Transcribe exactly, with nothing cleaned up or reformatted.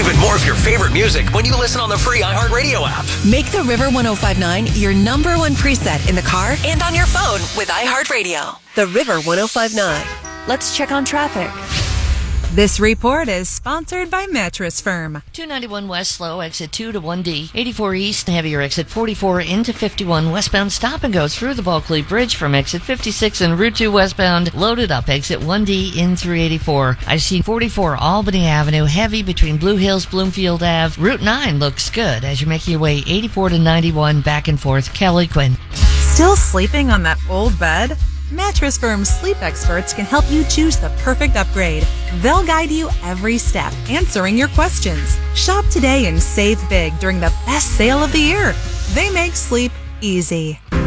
even more of your favorite music when you listen on the free iHeartRadio app. Make the River one oh five point nine your number one preset in the car and on your phone with iHeartRadio. The River one oh five point nine. Let's check on traffic. This report is sponsored by Mattress Firm. two ninety-one West slow, exit two to one D. eighty-four East, heavier exit forty-four into fifty-one westbound. Stop and go through the Bulkley Bridge from exit fifty-six and Route two westbound. Loaded up, exit one D in through eighty-four. I see forty-four Albany Avenue, heavy between Blue Hills, Bloomfield Ave. Route nine looks good as you're making your way eighty-four to ninety-one back and forth. Kelly Quinn. Still sleeping on that old bed? Mattress Firm's sleep experts can help you choose the perfect upgrade. They'll guide you every step, answering your questions. Shop today and save big during the best sale of the year. They make sleep easy.